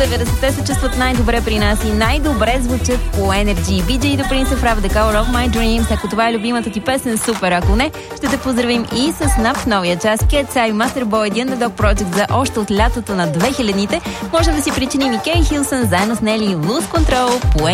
90-те се чувстват най-добре при нас и най-добре звучат по Energy. BJ The Prince of Rap, The Color of My Dreams. Ако това е любимата ти песен, супер. Ако не, ще те поздравим и с НАП в новия час. Cat's Eye, Masterboy, The Underdog Project за още от лятото на 2000-те. Може да си причиним и Кей Хилсън заедно с Нели Lose Control по